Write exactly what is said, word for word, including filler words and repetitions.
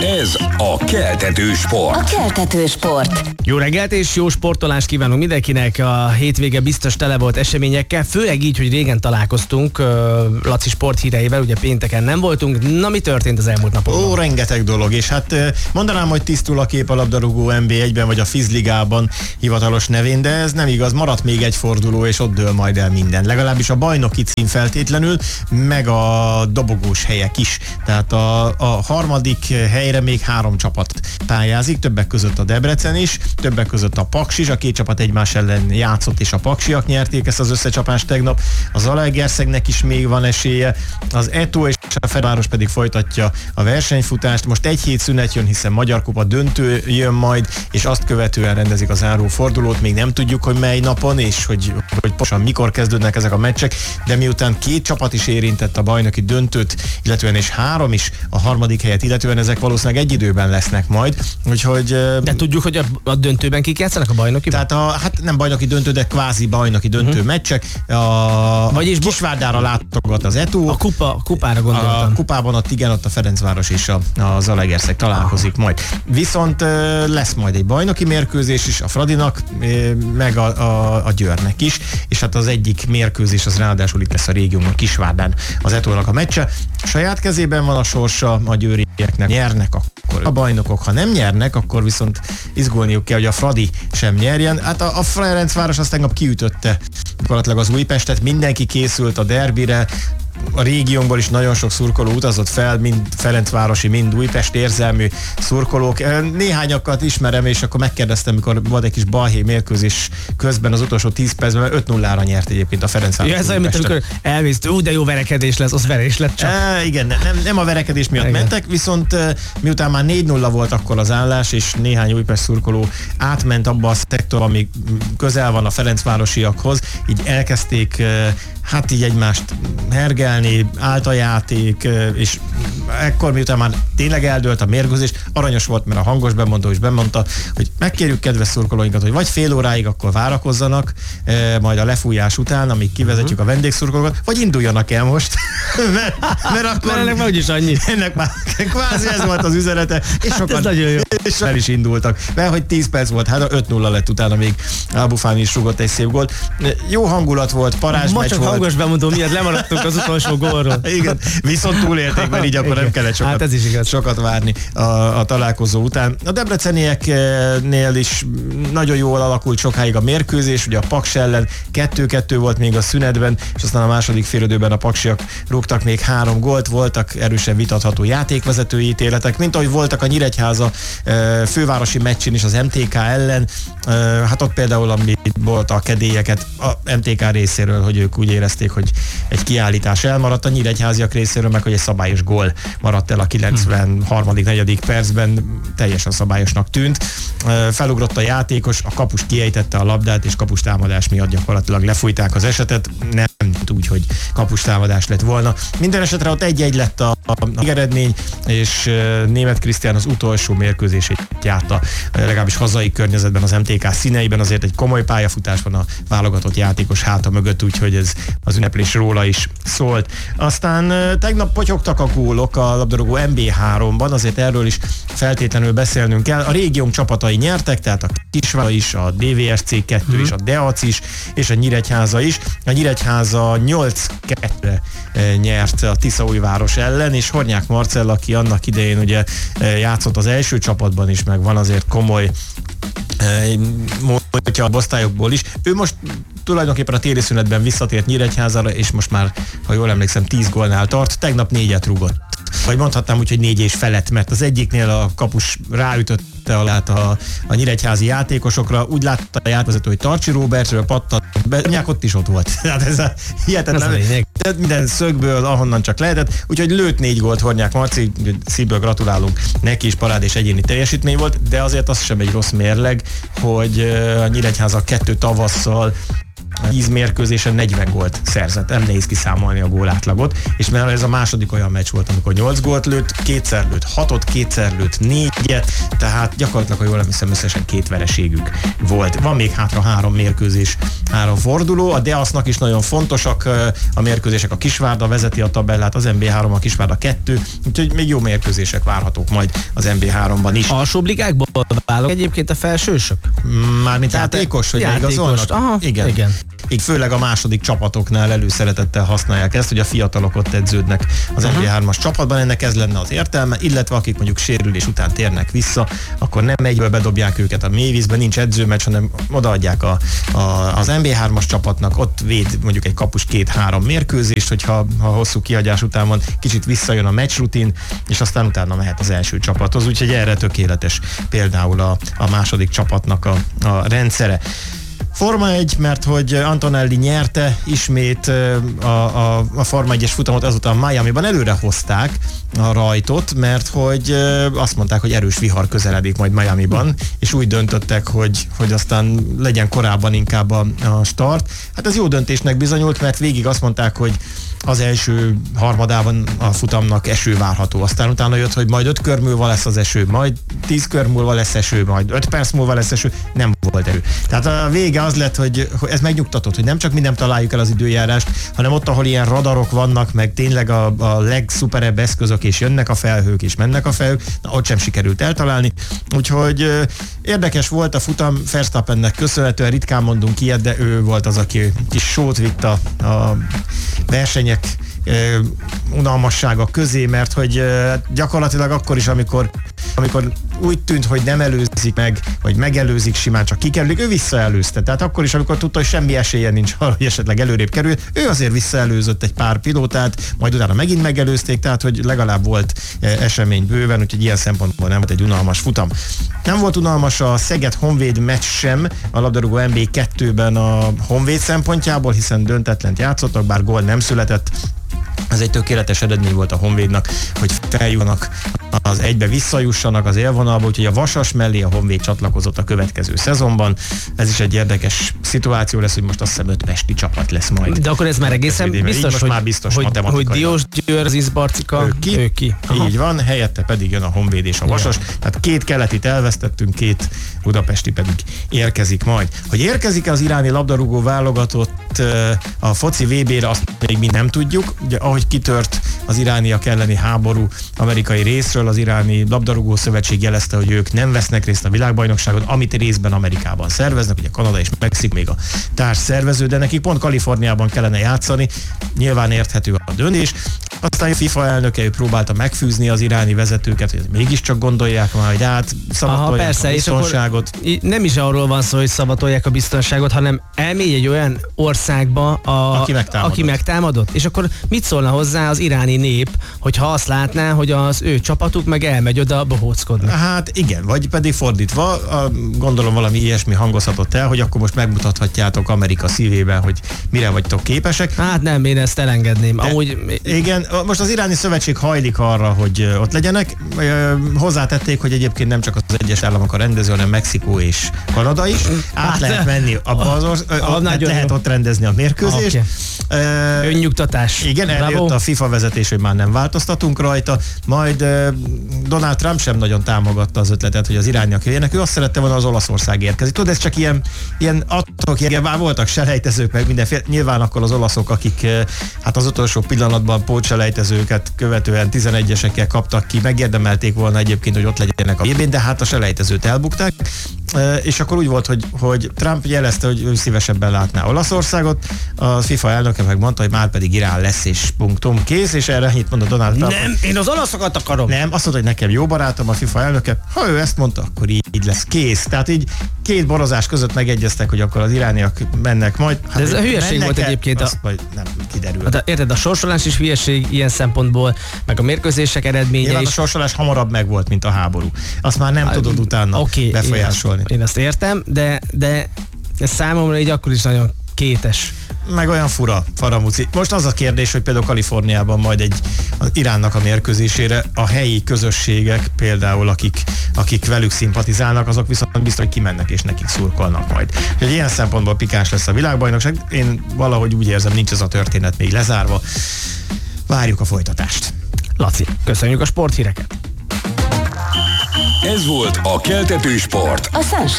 Ez a Keltető Sport. A Keltető Sport. Jó reggelt és jó sportolást kívánunk mindenkinek. A hétvége biztos tele volt eseményekkel, főleg így, hogy régen találkoztunk Laci sporthíreivel, ugye pénteken nem voltunk. Na, mi történt az elmúlt napokban? Ó, rengeteg dolog, és hát mondanám, hogy tisztul a kép a labdarúgó en bé egyben, vagy a Fizligában hivatalos nevén, de ez nem igaz, maradt még egy forduló, és ott dől majd el minden. Legalábbis a bajnoki cím feltétlenül, meg a dobogós helyek is. Tehát a, a harmadik helyre még három csapat pályázik, többek között a Debrecen is, többek között a Paks is, a két csapat egymás ellen játszott, és a paksiak nyerték ezt az összecsapást tegnap. Az Zalaegerszegnek is még van esélye, az é té o és a Ferencváros pedig folytatja a versenyfutást. Most egy hét szünet jön, hiszen Magyar Kupa döntő jön majd, és azt követően rendezik a záró fordulót. Még nem tudjuk, hogy mely napon, és hogy, hogy pontosan mikor kezdődnek ezek a meccsek, de miután két csapat is érintett a bajnoki döntőt, illetően és három is a harmadik helyet, illetően ezek valószínűleg egy időben lesznek majd. Úgyhogy, de tudjuk, hogy a, a döntőben kik játszanak a bajnokiban? Tehát a, hát nem bajnoki döntő, de kvázi bajnoki döntő uh-huh. meccsek. A Vagyis Kisvárdára látogat az é té o. A kupa, a kupára gondoltam. A kupában ott igen, ott a Ferencváros és a, a Zalaegerszeg találkozik majd. Viszont lesz majd egy bajnoki mérkőzés is a Fradinak, meg a, a, a Győrnek is, és hát az egyik mérkőzés az ráadásul itt lesz a régióban, Kisvárdán az é té o-nak a meccse. Saját kezében van a sorsa, a győrieknek nyernek, akkor a bajnokok, ha nem nyernek, akkor viszont izgulniuk kell, hogy a Fradi sem nyerjen. Hát a, a Ferencváros azt tegnap kiütötte gyakorlatilag az Újpestet, mindenki készült a derbire, a régiónkból is nagyon sok szurkoló utazott fel, mind ferencvárosi, mind Újpest érzelmű szurkolók. Néhányakat ismerem, és akkor megkérdeztem, mikor volt egy kis balhé mérkőzés közben az utolsó tíz percben, öt nullára nyert egyébként a Ferencváros. Ja, ez olyan, mint amikor elmész, ú, de jó verekedés lesz, az verés lett csak. E, igen, nem, nem a verekedés miatt igen. mentek, viszont miután már négy nulla volt akkor az állás, és néhány Újpest szurkoló átment abba a szektorba, ami közel van a ferencvárosiakhoz, így elkezdték hát így egymást hergelni, állt a játék, és ekkor miután már tényleg eldőlt a mérkőzés, aranyos volt, mert a hangos bemondó is bemondta, hogy megkérjük kedves szurkolóinkat, hogy vagy fél óráig akkor várakozzanak, majd a lefújás után, amíg kivezetjük a vendégszurkolókat, vagy induljanak el most, mert, mert akkor... Mert ennek már úgyis annyi. Ennek már kvázi ez volt az üzenete, és hát sokan jó. És el is indultak. Mert hogy tíz perc volt, hát öt nulla lett utána még Albufáni is rúgott egy szép gólt. Jó hangulat volt, parázsmeccs volt. Hangos bemondó miatt lemaradtunk az utolsó gólról. Igen, viszont túlélték, mert így akkor igen. nem kellett sokat, hát ez is igaz. sokat várni a, a találkozó után. A debrecenieknél is nagyon jól alakult sokáig a mérkőzés, ugye a Paks ellen kettő-kettő volt még a szünetben, és aztán a második félidőben a paksiak rúgtak még három gólt, voltak erősen vitatható játékvezetői ítéletek, mint ahogy voltak a Nyíregyháza fővárosi meccsén is az em té ká ellen. Hát ott például, ami volt a kedélyeket a em té ká részéről, hogy ők úgy érezték, hogy egy kiállítás elmaradt, a nyíregyháziak részéről meg, hogy egy szabályos gól maradt el a kilencvenharmadik negyedik percben, teljesen szabályosnak tűnt. Felugrott a játékos, a kapus kiejtette a labdát, és kapustámadás miatt gyakorlatilag lefújták az esetet, nem úgy, hogy kapustámadás lett volna. Minden esetre ott egy-egy lett a, a, a eredmény, és Németh Krisztián az utolsó mérkőzését járta, legalábbis hazai környezetben az em té ká színeiben, azért egy komoly pályafutás van a válogatott játékos háta mögött, úgyhogy ez az ünneplés róla is szólt. Aztán tegnap potyogtak a gólok a labdarúgó em bé háromban, azért erről is feltétlenül beszélnünk kell. A régiónk csapatai nyertek, tehát a Kisvárda is, a dé vé es cé kettő mm-hmm. is, a Deac is, és a Nyíregyháza is. A Nyíregyháza nyolc kettőre nyert a Tiszaújváros ellen, és Hornyák Marcell, aki annak idején ugye játszott az első csapatban is, meg van azért komoly mondja a osztályokból is. Ő most tulajdonképpen a téli szünetben visszatért Nyíregyházára, és most már, ha jól emlékszem, tíz gólnál tart. Tegnap négyet rúgott. Vagy mondhatnám úgy, hogy négy és felett, mert az egyiknél a kapus ráütötte alá a, a nyíregyházi játékosokra, úgy látta a játékvezető, hogy Tarcsi Róbertről pattant be, Nyák ott is ott volt. Tehát ez a hihetetlen. Minden szögből, ahonnan csak lehetett, úgyhogy lőtt négy gólt Hornyák Marci, szívből gratulálunk neki is, parád és egyéni teljesítmény volt, de azért az sem egy rossz mérleg, hogy a Nyíregyháza kettő tavasszal tíz mérkőzésen negyven gólt szerzett, nem nehéz kiszámolni a gólátlagot, és mert ez a második olyan meccs volt, amikor nyolc gólt lőtt, kétszer lőtt hatot, kétszer lőtt négyet, tehát gyakorlatilag, ha jól emlékszem, összesen két vereségük volt. Van még hátra három mérkőzés, három forduló, a Deasznak is nagyon fontosak a mérkőzések, a Kisvárda vezeti a tabellát, az en bé három, a Kisvárda kettő, úgyhogy még jó mérkőzések várhatók majd az en bé háromban is. Alsóbb ligákból válok egyébként a felsősök? Mármint játékos, hogy igazolnak? Aha, igen. igen. Így főleg a második csapatoknál előszeretettel használják ezt, hogy a fiatalok ott edződnek az uh-huh. en bé hármas csapatban, ennek ez lenne az értelme, illetve akik mondjuk sérülés után térnek vissza, akkor nem egyből bedobják őket a mélyvízbe, nincs edzőmeccs, hanem odaadják a, a, az en bé hármas csapatnak, ott véd mondjuk egy kapus két-három mérkőzést, hogyha ha hosszú kihagyás után van, kicsit visszajön a meccsrutin, és aztán utána mehet az első csapathoz, úgyhogy erre tökéletes például a, a második csapatnak a, a rendszere. Forma egy, mert hogy Antonelli nyerte ismét a, a, a Forma egyes futamot, azután Miamiban előre hozták a rajtot, mert hogy azt mondták, hogy erős vihar közeledik majd Miamiban, és úgy döntöttek, hogy, hogy aztán legyen korábban inkább a, a start. Hát ez jó döntésnek bizonyult, mert végig azt mondták, hogy az első harmadában a futamnak eső várható. Aztán utána jött, hogy majd öt kör múlva lesz az eső, majd tíz kör múlva lesz eső, majd öt perc múlva lesz eső. Nem volt erő. Tehát a vége az lett, hogy ez megnyugtatott, hogy nem csak mi nem találjuk el az időjárást, hanem ott, ahol ilyen radarok vannak, meg tényleg a, a legszuperebb eszközök, és jönnek a felhők, és mennek a felhők, na, ott sem sikerült eltalálni. Úgyhogy ö, érdekes volt a futam, Verstappennek köszönhetően, ritkán mondunk ilyet, de ő volt az, aki kis sót vitt a, a versenyek unalmassága közé, mert hogy gyakorlatilag akkor is, amikor, amikor úgy tűnt, hogy nem előzik meg, vagy megelőzik, simán csak kikerülik, ő visszaelőzte. Tehát akkor is, amikor tudta, hogy semmi esélye nincs arra, hogy esetleg előrébb kerül, ő azért visszaelőzött egy pár pilótát, majd utána megint megelőzték, tehát hogy legalább volt esemény bőven, úgyhogy ilyen szempontból nem volt egy unalmas futam. Nem volt unalmas a Szeged-Honvéd meccs sem, a labdarúgó en bé kettőben a Honvéd szempontjából, hiszen döntetlent játszottak, bár gól nem született. Ez egy tökéletes eredmény volt a Honvédnak, hogy feljutnak az egybe visszajussanak az élvonalba, úgyhogy a Vasas mellé a Honvéd csatlakozott a következő szezonban. Ez is egy érdekes szituáció lesz, hogy most azt hiszem öt pesti csapat lesz majd. De akkor ez már egészen biztos, hogy, már biztos hogy, hogy Diós Győr, Zizbarcika, ők ki. Ők ki. Így van, helyette pedig jön a Honvéd és a Vasas. Ja. Tehát két keletit elvesztettünk, két budapesti pedig érkezik majd. Hogy érkezik az iráni labdarúgó válogatott a foci vé bé-re, azt még mi nem tudjuk. Ugye, ahogy kitört az irániak elleni háború amerikai részről, az iráni labdarúgó szövetség jelezte, hogy ők nem vesznek részt a világbajnokságon, amit részben Amerikában szerveznek, ugye Kanada és Mexik még a társ szervező, de nekik pont Kaliforniában kellene játszani, nyilván érthető a döntés. Aztán a FIFA elnöke ő próbálta megfűzni az iráni vezetőket, hogy mégiscsak gondolják már, hogy át szavatolják persze, a biztonságot. Nem is arról van szó, hogy szavatolják a biztonságot, hanem elmégy egy olyan országba, a, aki, megtámadott. aki megtámadott. És akkor mit szólna hozzá az iráni nép, hogyha azt látná, hogy az ő csapatuk meg elmegy oda bohóckodni? Hát igen, vagy pedig fordítva, a, gondolom valami ilyesmi hangozhatott el, hogy akkor most megmutathatjátok Amerika szívében, hogy mire vagytok képesek. Hát nem, én ezt elengedném. Amúgy... Igen, most az iráni szövetség hajlik arra, hogy ott legyenek. Hozzátették, hogy egyébként nem csak az egyes államok a rendező, hanem Mexikó és Kanada is. Át hát, lehet menni abba az orsz... a, lehet ott rendezni a mérkőzést. Okay. Önnyugtatás. Igen, eljött a FIFA vezetés, hogy már nem változtatunk rajta. Majd uh, Donald Trump sem nagyon támogatta az ötletet, hogy az irániak jöjjenek. Ő azt szerette volna, az Olaszország érkezik. Tudod, ez csak ilyen, ilyen adtok, igen, már voltak selejtezők, meg mindenféle. Nyilván akkor az olaszok, akik uh, hát az utolsó pillanatban pótselejtezőket követően tizenegyesekkel kaptak ki, megérdemelték volna egyébként, hogy ott legyenek a vé bén, de hát a selejtezőt elbukták. Uh, és akkor úgy volt, hogy, hogy Trump jelezte, hogy ő szívesebben látná Olaszországot. A FIFA elnöke megmondta, hogy már pedig Irán lesz, és punktum, kész, és erre annyit mondott Donald Trump. Nem, én az olaszokat akarom. Nem, azt mondta, hogy nekem jó barátom a FIFA elnöke. Ha ő ezt mondta, akkor így, így lesz, kész. Tehát így két borozás között megegyeztek, hogy akkor az irániak mennek majd. Hát, de ez a hülyeség volt egyébként. Azt majd nem kiderül. Hát, érted, a sorsolás is hülyeség ilyen szempontból, meg a mérkőzések eredménye Nyilván is. A sorsolás hamarabb megvolt, mint a háború. Azt már nem a, tudod utána okay, befolyásolni. Én azt, én azt értem, de, de ez számomra így akkor is nagyon kétes. Meg olyan fura, faramúci. Most az a kérdés, hogy például Kaliforniában majd egy az Iránnak a mérkőzésére a helyi közösségek, például akik, akik velük szimpatizálnak, azok viszont biztos, hogy kimennek és nekik szurkolnak majd. Úgyhogy ilyen szempontból pikáns lesz a világbajnokság. Én valahogy úgy érzem, nincs ez a történet még lezárva. Várjuk a folytatást. Laci, köszönjük a sporthíreket. Ez volt a Keltető Sport. A Sunshine